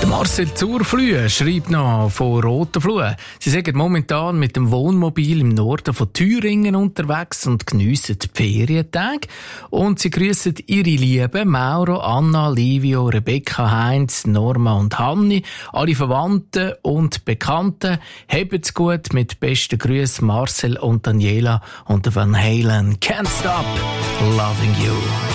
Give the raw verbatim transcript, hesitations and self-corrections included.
Marcel Zurflühe schreibt noch von Rotenfluh. Sie sind momentan mit dem Wohnmobil im Norden von Thüringen unterwegs und geniessen die Ferientage. Und sie grüssen ihre Lieben Mauro, Anna, Livio, Rebecca, Heinz, Norma und Hanni, alle Verwandten und Bekannten. Habt's gut, mit besten Grüßen Marcel und Daniela und Van Halen. Can't stop loving you.